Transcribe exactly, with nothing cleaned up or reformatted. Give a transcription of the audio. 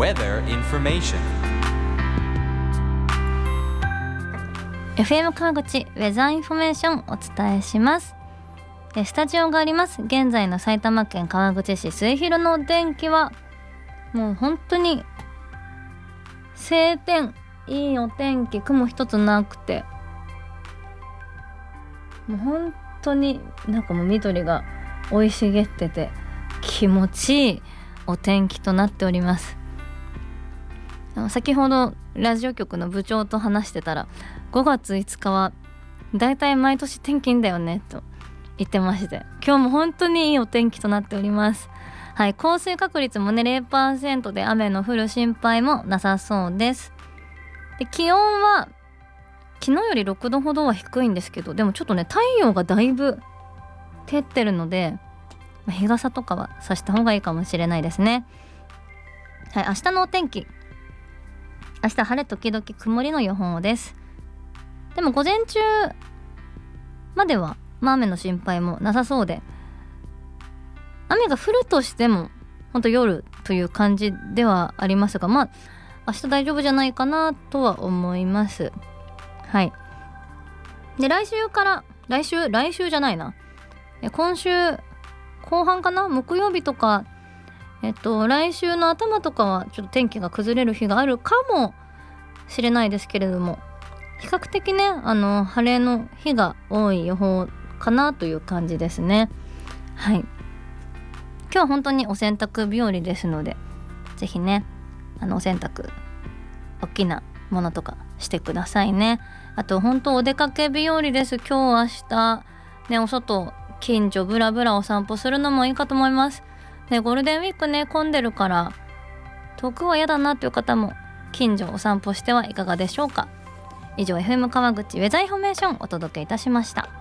weather information. エフエム 川口ウェザーインフォメーションお伝えします。スタジオがあります現在の埼玉県川口市末広のお天気はもう本当に晴天、いいお天気、雲一つなくて、もう本当になんかもう緑が生い茂ってて気持ちいいお天気となっております。先ほどラジオ局の部長と話してたらごがついつかはだいたい毎年天気いいんだよねと言ってまして、今日も本当にいいお天気となっております。はい、降水確率もね ゼロパーセント で雨の降る心配もなさそうです。で気温は昨日よりろくどほどは低いんですけど、でもちょっとね太陽がだいぶ照ってるので日傘とかは差した方がいいかもしれないですね。はい、明日のお天気、明日晴れ時々曇りの予報です。でも午前中までは、まあ、雨の心配もなさそうで、雨が降るとしても本当夜という感じではありますが、まあ明日大丈夫じゃないかなとは思います。はい。で来週から来週来週じゃないな今週後半かな、木曜日とかえっと来週の頭とかはちょっと天気が崩れる日があるかもしれないですけれども、比較的ねあの晴れの日が多い予報かなという感じですね。はい、今日は本当にお洗濯日和ですので、ぜひねあのお洗濯大きなものとかしてくださいね。あと本当お出かけ日和です。今日明日ねお外近所ブラブラお散歩するのもいいかと思いますね。ゴールデンウィークね混んでるから遠くは嫌だなという方も近所お散歩してはいかがでしょうか。以上 エフエム 川口ウェザーインフォメーションお届けいたしました。